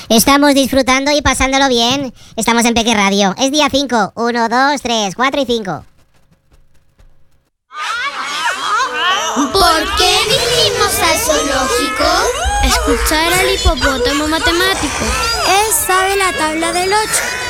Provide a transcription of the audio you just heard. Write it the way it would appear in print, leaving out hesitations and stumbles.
Estamos disfrutando y pasándolo bien. Estamos en Peque Radio. Es día 5. 1, 2, 3, 4 y 5. ¿Por qué vinimos al zoológico? Escuchar al hipopótamo matemático. Él sabe la tabla del 8.